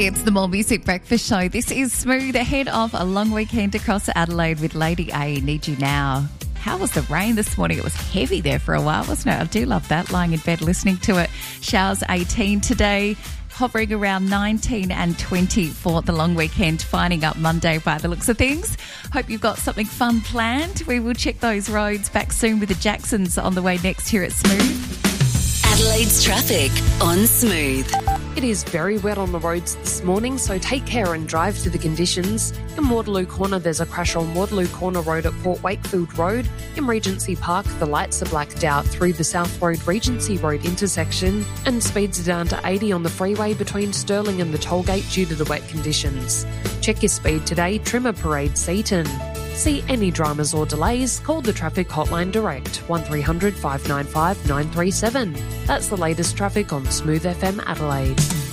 It's the More Music Breakfast Show. This is Smooth ahead of a long weekend across Adelaide with Lady A, Need You Now. How was the rain this morning? It was heavy there for a while, wasn't it? I do love that, lying in bed listening to it. Showers 18 today, hovering around 19 and 20 for the long weekend, finding up Monday by the looks of things. Hope you've got something fun planned. We will check those roads back soon with the Jacksons on the way next here at Smooth. Adelaide's traffic on Smooth. It is very wet on the roads this morning, so take care and drive to the conditions. In Waterloo Corner, there's a crash on Waterloo Corner Road at Port Wakefield Road. In Regency Park, the lights are blacked out through the South Road Regency Road intersection, and speeds are down to 80 on the freeway between Stirling and the tollgate due to the wet conditions. Check your speed today, Trimmer Parade Seaton. See any dramas or delays, call the traffic hotline direct, 1300 595 937. That's the latest traffic on Smooth FM Adelaide.